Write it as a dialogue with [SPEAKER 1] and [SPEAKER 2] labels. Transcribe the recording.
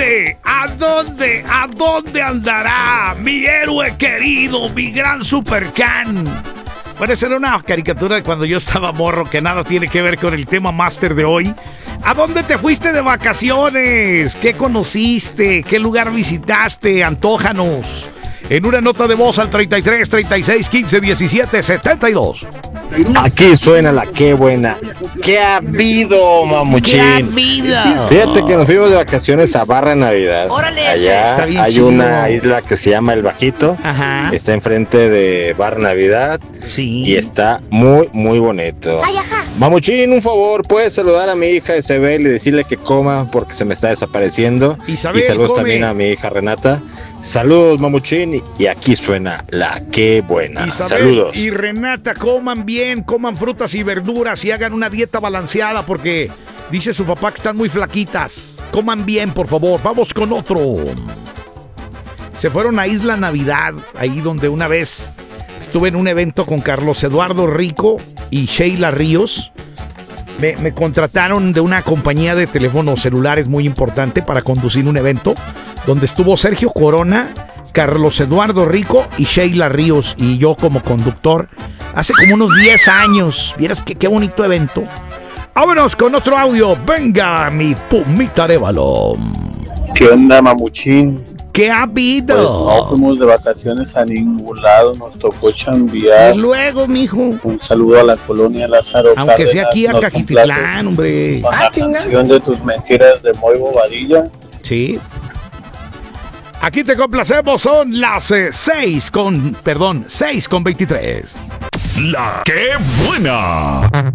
[SPEAKER 1] dónde? ¿A dónde andará mi héroe querido, mi gran Supercan? Bueno, esa era una caricatura de cuando yo estaba morro que nada tiene que ver con el tema máster de hoy. ¿A dónde te fuiste de vacaciones? ¿Qué conociste? ¿Qué lugar visitaste? Antójanos. En una nota de voz al 33 36 15 17 72.
[SPEAKER 2] Aquí suena la qué buena. ¿Qué ha habido, mamuchín?
[SPEAKER 1] ¿Qué ha habido?
[SPEAKER 2] Fíjate que nos fuimos de vacaciones a Barra Navidad.
[SPEAKER 3] ¡Órale!
[SPEAKER 1] Está
[SPEAKER 2] Allá
[SPEAKER 1] bien
[SPEAKER 2] hay
[SPEAKER 1] chido.
[SPEAKER 2] una isla que se llama El Bajito.
[SPEAKER 1] Ajá.
[SPEAKER 2] Está enfrente de Barra Navidad.
[SPEAKER 1] Sí.
[SPEAKER 2] Y está muy, muy bonito.
[SPEAKER 3] Ay, ajá.
[SPEAKER 2] Mamuchín, un favor, ¿puedes saludar a mi hija Isabel y decirle que coma porque se me está desapareciendo?
[SPEAKER 1] Isabel,
[SPEAKER 2] y saludos
[SPEAKER 1] come.
[SPEAKER 2] también a mi hija Renata. Saludos, Mamuchín, y aquí suena la qué buena.
[SPEAKER 1] Isabel
[SPEAKER 2] Saludos.
[SPEAKER 1] y Renata, coman bien, coman frutas y verduras y hagan una dieta balanceada porque dice su papá que están muy flaquitas. Coman bien, por favor. Vamos con otro. Se fueron a Isla Navidad, ahí donde una vez estuve en un evento con Carlos Eduardo Rico y Sheila Ríos. Me contrataron de una compañía de teléfonos celulares muy importante para conducir un evento donde estuvo Sergio Corona, Carlos Eduardo Rico y Sheila Ríos y yo como conductor hace como unos 10 años. Vieras qué bonito evento. Vámonos con otro audio. Venga, mi Pumita Arévalo.
[SPEAKER 4] ¿Qué onda, mamuchín?
[SPEAKER 1] ¿Qué ha
[SPEAKER 4] Pues
[SPEAKER 1] habido?
[SPEAKER 4] no fuimos de vacaciones a ningún lado, nos tocó
[SPEAKER 1] Y
[SPEAKER 4] chambear.
[SPEAKER 1] luego, mijo.
[SPEAKER 4] Un saludo a la colonia Lázaro
[SPEAKER 1] Aunque sea aquí a
[SPEAKER 4] Nos
[SPEAKER 1] Cajititlán, hombre.
[SPEAKER 4] complaces con la canción de tus mentiras de Moy Bobadilla.
[SPEAKER 1] Sí. Aquí te complacemos, son las 6 con 23.
[SPEAKER 5] La qué buena.